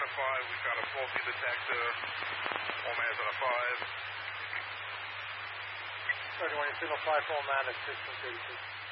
5, we've got a faulty detector. All man's on a 5. 31, signal 5 full man at 1636.